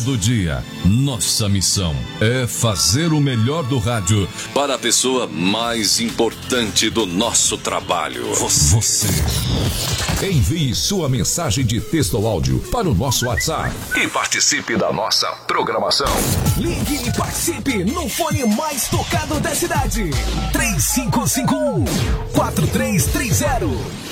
Todo dia, nossa missão é fazer o melhor do rádio para a pessoa mais importante do nosso trabalho. Você. Envie sua mensagem de texto ou áudio para o nosso WhatsApp e participe da nossa programação. Ligue e participe no fone mais tocado da cidade. 3551-4330.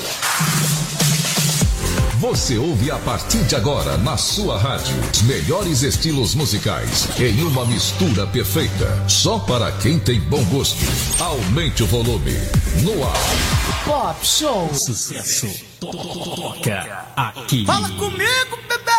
Você ouve a partir de agora na sua rádio os melhores estilos musicais em uma mistura perfeita, só para quem tem bom gosto. Aumente o volume no ar. Pop Show. Sucesso toca aqui. Fala comigo, bebê!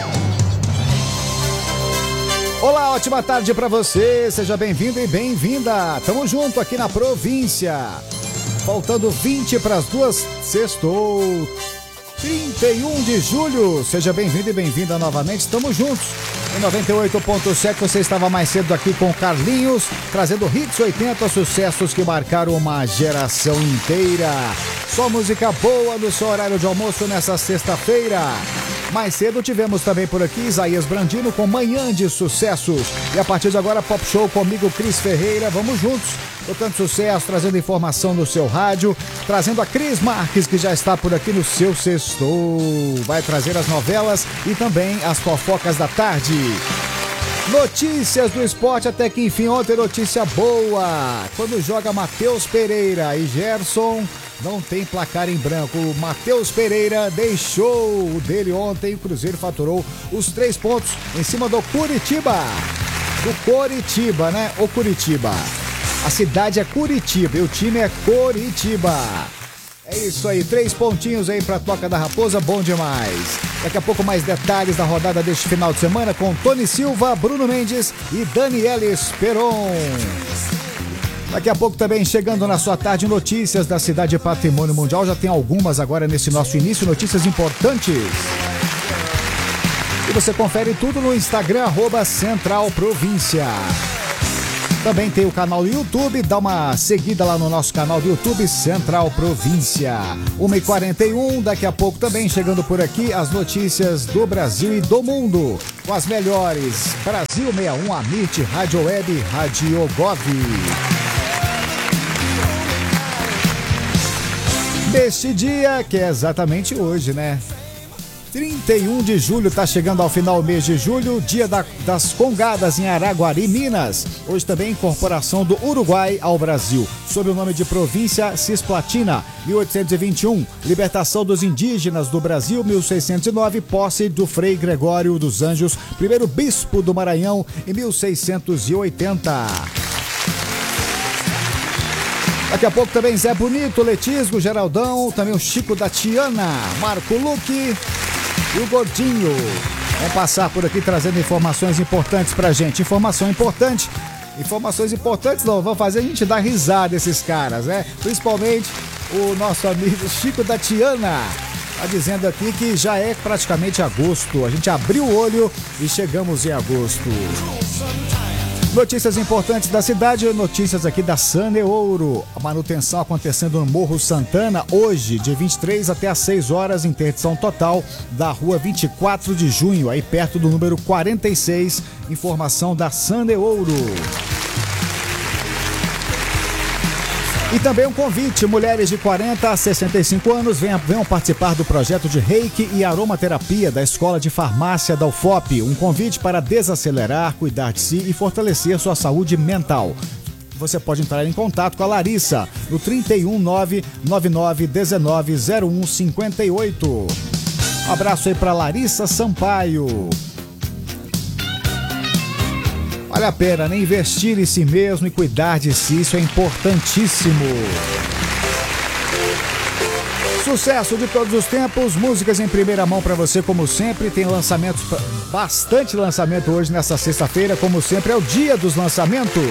Olá, ótima tarde pra você. Seja bem-vindo e bem-vinda. Tamo junto aqui na província. Faltando 20 para as 2, sextou. 31 de julho, seja bem-vindo e bem-vinda novamente, estamos juntos. Em 98.7 você estava mais cedo aqui com Carlinhos, trazendo hits 80, sucessos que marcaram uma geração inteira. Só música boa no seu horário de almoço nessa sexta-feira. Mais cedo tivemos também por aqui Isaías Brandino com Manhã de Sucessos. E a partir de agora, Pop Show comigo, Cris Ferreira. Vamos juntos, tocando sucesso, trazendo informação no seu rádio, trazendo a Cris Marques, que já está por aqui no seu sextou. Vai trazer as novelas e também as fofocas da tarde. Notícias do esporte até que enfim, ontem notícia boa. Quando joga Matheus Pereira e Gerson, não tem placar em branco. O Matheus Pereira deixou o dele ontem. O Cruzeiro faturou os 3 pontos em cima do Curitiba. Do Coritiba, né? O Curitiba. A cidade é Curitiba e o time é Coritiba. É isso aí, 3 pontinhos aí pra Toca da Raposa, bom demais. Daqui a pouco mais detalhes da rodada deste final de semana com Tony Silva, Bruno Mendes e Daniela Esperon. Daqui a pouco também chegando na sua tarde notícias da cidade Patrimônio Mundial. Já tem algumas agora nesse nosso início, notícias importantes. E você confere tudo no Instagram, @CentralProvíncia. Também tem o canal do YouTube, dá uma seguida lá no nosso canal do YouTube, Central Província. 1h41, daqui a pouco também chegando por aqui as notícias do Brasil e do mundo. Com as melhores, Brasil 61, Amit, Rádio Web, Rádio Gov. Neste dia, que é exatamente hoje, né? 31 de julho, tá chegando ao final do mês de julho, dia das Congadas em Araguari, Minas. Hoje também incorporação do Uruguai ao Brasil, sob o nome de Província Cisplatina. 1821, libertação dos indígenas do Brasil. 1609, posse do Frei Gregório dos Anjos, primeiro bispo do Maranhão, em 1680. Daqui a pouco também Zé Bonito, Letisgo, Geraldão, também o Chico da Tiana, Marco Luque e o Gordinho. Vamos passar por aqui trazendo informações importantes pra gente. Informações importantes não, vão fazer a gente dar risada esses caras, né? Principalmente o nosso amigo Chico da Tiana. Tá dizendo aqui que já é praticamente agosto. A gente abriu o olho e chegamos em agosto. Notícias importantes da cidade, notícias aqui da Saneouro. A manutenção acontecendo no Morro Santana hoje, de 23 até às 6 horas, interdição total da rua 24 de junho, aí perto do número 46. Informação da Saneouro. E também um convite, mulheres de 40 a 65 anos venham participar do projeto de Reiki e Aromaterapia da Escola de Farmácia da UFOP. Um convite para desacelerar, cuidar de si e fortalecer sua saúde mental. Você pode entrar em contato com a Larissa no 31999190158. Um abraço aí para Larissa Sampaio. Vale a pena, né? Investir em si mesmo e cuidar de si, isso é importantíssimo. Sucesso de todos os tempos, músicas em primeira mão para você, como sempre. Tem lançamentos, bastante lançamento hoje nessa sexta-feira, como sempre, é o dia dos lançamentos.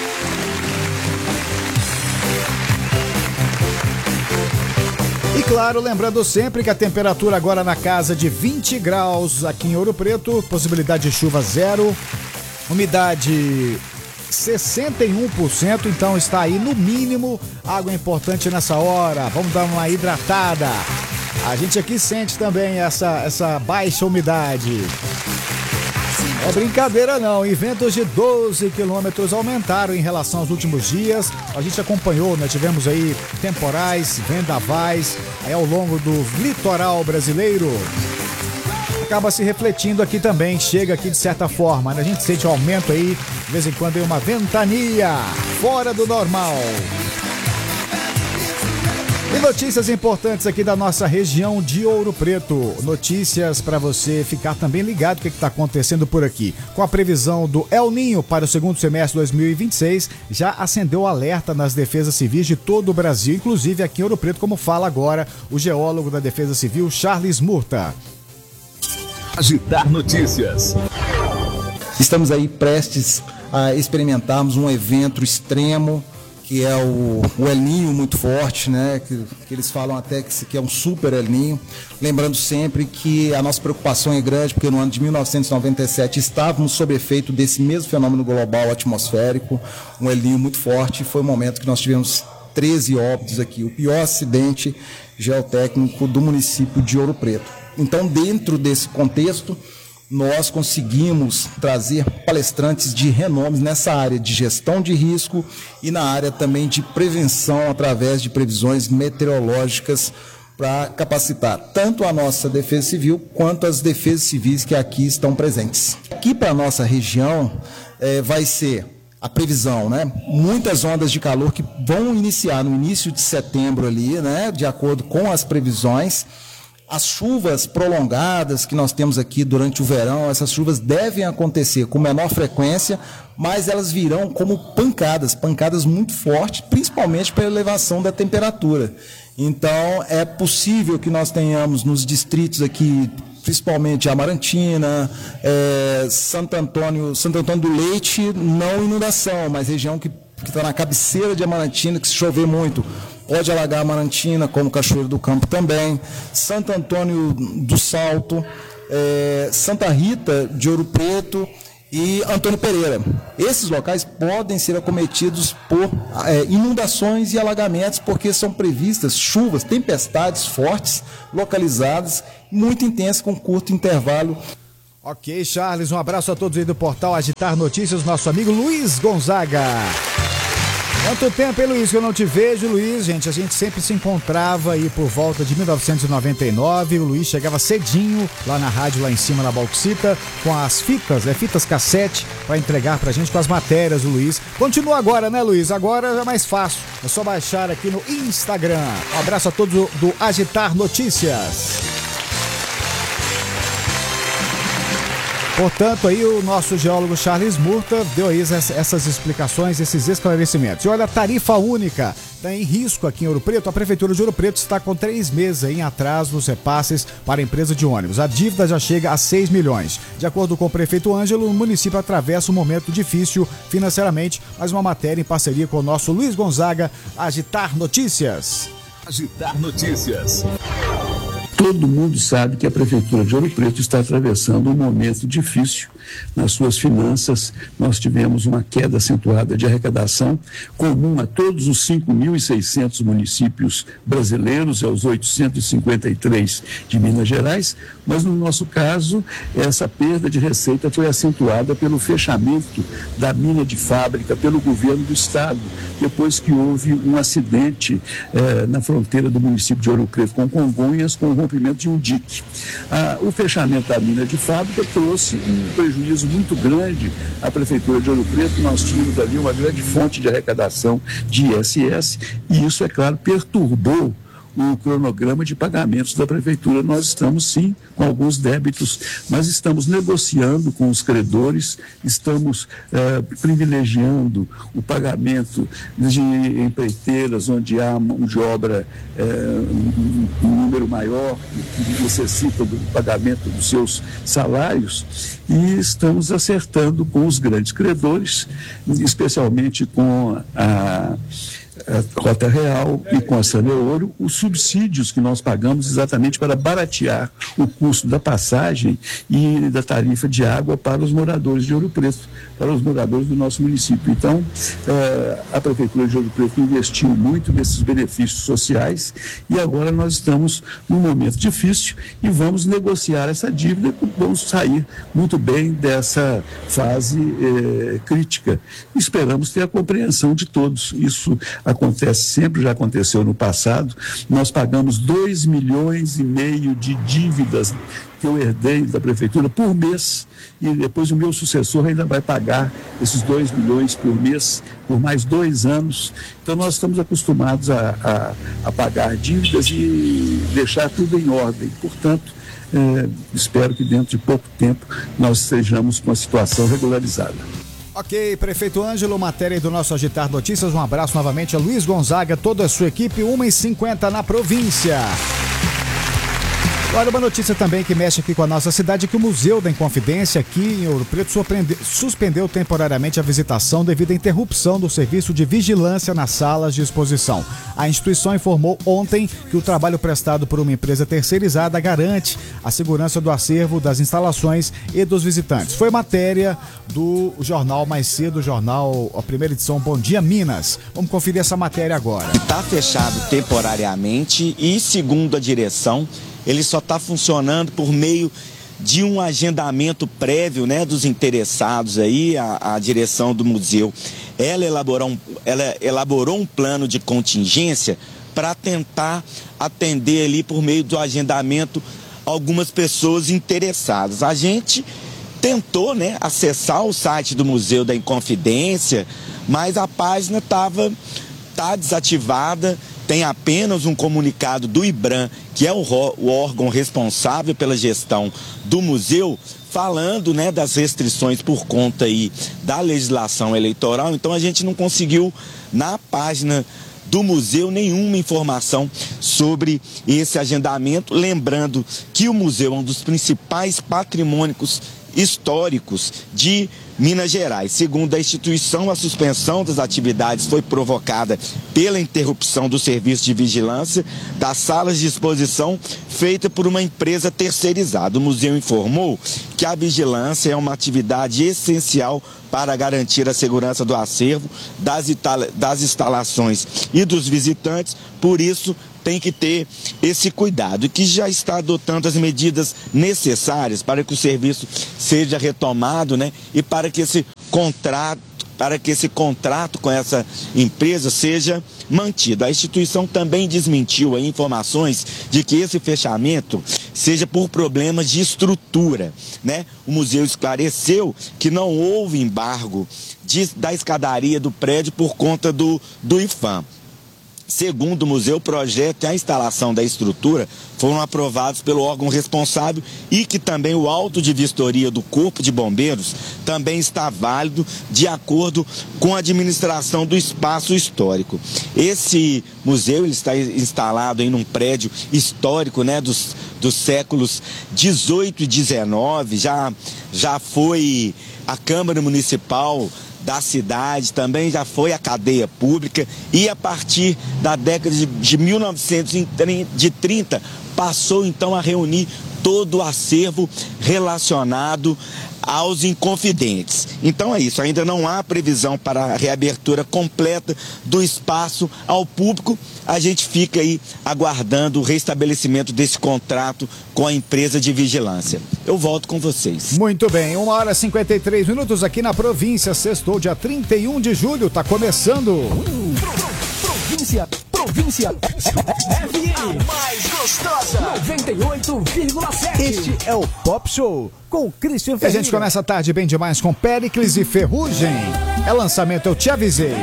E claro, lembrando sempre que a temperatura agora na casa de 20 graus aqui em Ouro Preto, possibilidade de chuva 0. Umidade 61%, então está aí no mínimo. Água é importante nessa hora, vamos dar uma hidratada. A gente aqui sente também essa baixa umidade. É brincadeira não, eventos de 12 quilômetros aumentaram em relação aos últimos dias. A gente acompanhou, né? Tivemos aí temporais, vendavais, aí ao longo do litoral brasileiro. Acaba se refletindo aqui também, chega aqui de certa forma, né? A gente sente um aumento aí, de vez em quando tem uma ventania fora do normal. E notícias importantes aqui da nossa região de Ouro Preto. Notícias para você ficar também ligado o que está acontecendo por aqui. Com a previsão do El Ninho para o segundo semestre de 2026, já acendeu alerta nas defesas civis de todo o Brasil, inclusive aqui em Ouro Preto, como fala agora o geólogo da Defesa Civil, Charles Murta. Agitar Notícias. Estamos aí prestes a experimentarmos um evento extremo, que é o El Ninho muito forte, né? Que eles falam até que isso aqui é um super El Ninho. Lembrando sempre que a nossa preocupação é grande, porque no ano de 1997 estávamos sob efeito desse mesmo fenômeno global atmosférico, um El Ninho muito forte. Foi o momento que nós tivemos 13 óbitos aqui, o pior acidente geotécnico do município de Ouro Preto. Então, dentro desse contexto, nós conseguimos trazer palestrantes de renomes nessa área de gestão de risco e na área também de prevenção através de previsões meteorológicas para capacitar tanto a nossa Defesa Civil quanto as defesas civis que aqui estão presentes. Aqui para a nossa região vai ser a previsão, né? Muitas ondas de calor que vão iniciar no início de setembro ali, né? De acordo com as previsões. As chuvas prolongadas que nós temos aqui durante o verão, essas chuvas devem acontecer com menor frequência, mas elas virão como pancadas muito fortes, principalmente pela elevação da temperatura. Então, é possível que nós tenhamos nos distritos aqui, principalmente Amarantina, Santo Antônio do Leite, não inundação, mas região que está na cabeceira de Amarantina, que se chover muito, pode alagar Amarantina, como Cachoeiro do Campo também, Santo Antônio do Salto, Santa Rita de Ouro Preto e Antônio Pereira. Esses locais podem ser acometidos por inundações e alagamentos, porque são previstas chuvas, tempestades fortes, localizadas, muito intensas, com curto intervalo. Ok, Charles, um abraço a todos aí do portal Agitar Notícias, nosso amigo Luiz Gonzaga. Quanto tempo, hein, Luiz, que eu não te vejo, Luiz, gente, a gente sempre se encontrava aí por volta de 1999, o Luiz chegava cedinho lá na rádio, lá em cima na Bauxita, com as fitas cassete, para entregar pra gente com as matérias, o Luiz. Continua agora, né, Luiz? Agora é mais fácil, é só baixar aqui no Instagram. Um abraço a todos do Agitar Notícias. Portanto, aí o nosso geólogo Charles Murta deu aí essas explicações, esses esclarecimentos. E olha, a tarifa única está em risco aqui em Ouro Preto. A Prefeitura de Ouro Preto está com 3 meses em atraso nos repasses para a empresa de ônibus. A dívida já chega a 6 milhões. De acordo com o prefeito Ângelo, o município atravessa um momento difícil financeiramente, mas uma matéria em parceria com o nosso Luiz Gonzaga, Agitar Notícias. Agitar Notícias. Todo mundo sabe que a Prefeitura de Ouro Preto está atravessando um momento difícil nas suas finanças. Nós tivemos uma queda acentuada de arrecadação, comum a todos os 5.600 municípios brasileiros, aos 853 de Minas Gerais, mas no nosso caso, essa perda de receita foi acentuada pelo fechamento da mina de fábrica pelo governo do estado, depois que houve um acidente na fronteira do município de Ouro Preto com Congonhas, com o rompimento de um dique. O fechamento da mina de fábrica trouxe um prejuízo muito grande à Prefeitura de Ouro Preto. Nós tínhamos ali uma grande fonte de arrecadação de ISS e isso, é claro, perturbou o cronograma de pagamentos da Prefeitura. Nós estamos, sim, com alguns débitos, mas estamos negociando com os credores, estamos privilegiando o pagamento de empreiteiras onde há mão de obra um número maior que necessita do pagamento dos seus salários, e estamos acertando com os grandes credores, especialmente com Rota Real e com a Saneouro, os subsídios que nós pagamos exatamente para baratear o custo da passagem e da tarifa de água para os moradores de Ouro Preto, para os moradores do nosso município. Então, a Prefeitura de Ouro Preto investiu muito nesses benefícios sociais e agora nós estamos num momento difícil e vamos negociar essa dívida e vamos sair muito bem dessa fase crítica. Esperamos ter a compreensão de todos. Isso acontece sempre, já aconteceu no passado. Nós pagamos 2,5 milhões de dívidas que eu herdei da Prefeitura por mês, e depois o meu sucessor ainda vai pagar esses 2 milhões por mês por mais 2 anos. Então nós estamos acostumados a pagar dívidas e deixar tudo em ordem. Portanto, espero que dentro de pouco tempo nós estejamos com a situação regularizada. Ok, Prefeito Ângelo, matéria aí do nosso Agitar Notícias. Um abraço novamente a Luiz Gonzaga, toda a sua equipe, 1h50 na província. Olha, uma notícia também que mexe aqui com a nossa cidade, que o Museu da Inconfidência aqui em Ouro Preto suspendeu temporariamente a visitação devido à interrupção do serviço de vigilância nas salas de exposição. A instituição informou ontem que o trabalho prestado por uma empresa terceirizada garante a segurança do acervo, das instalações e dos visitantes. Foi matéria do jornal mais cedo, a primeira edição Bom Dia Minas. Vamos conferir essa matéria agora. Está fechado temporariamente e, segundo a direção, ele só está funcionando por meio de um agendamento prévio, né, dos interessados aí. A direção do museu, ela elaborou um plano de contingência para tentar atender ali por meio do agendamento algumas pessoas interessadas. A gente tentou, né, acessar o site do Museu da Inconfidência, mas a página tá desativada. Tem apenas um comunicado do IBRAM, que é o órgão responsável pela gestão do museu, falando, né, das restrições por conta aí da legislação eleitoral. Então a gente não conseguiu na página do museu nenhuma informação sobre esse agendamento. Lembrando que o museu é um dos principais patrimônios históricos de Minas Gerais. Segundo a instituição, a suspensão das atividades foi provocada pela interrupção do serviço de vigilância das salas de exposição feita por uma empresa terceirizada. O museu informou que a vigilância é uma atividade essencial para garantir a segurança do acervo, das instalações e dos visitantes, por isso tem que ter esse cuidado, e que já está adotando as medidas necessárias para que o serviço seja retomado, né? E para que esse contrato com essa empresa seja mantido. A instituição também desmentiu aí informações de que esse fechamento seja por problemas de estrutura, né? O museu esclareceu que não houve embargo da escadaria do prédio por conta do IFAM. Segundo o museu, o projeto e a instalação da estrutura foram aprovados pelo órgão responsável e que também o auto de vistoria do Corpo de Bombeiros também está válido de acordo com a administração do espaço histórico. Esse museu ele está instalado em um prédio histórico, né, dos séculos 18 e 19, já foi a Câmara Municipal da cidade, também já foi a cadeia pública, e a partir da década de 1930 passou então a reunir todo o acervo relacionado aos Inconfidentes. Então é isso, ainda não há previsão para a reabertura completa do espaço ao público. A gente fica aí aguardando o restabelecimento desse contrato com a empresa de vigilância. Eu volto com vocês. Muito bem, 1h53 aqui na província. Sextou, dia 31 de julho, tá começando. Província FM, a mais gostosa, 98,7. Este é o Pop Show com o Christian Ferreira. A gente começa a tarde bem demais com Péricles e Ferrugem. É lançamento, eu te avisei.